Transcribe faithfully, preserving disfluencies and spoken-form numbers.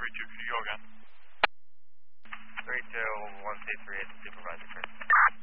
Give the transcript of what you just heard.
three two, can you go again? three two, one two three, supervisor, first.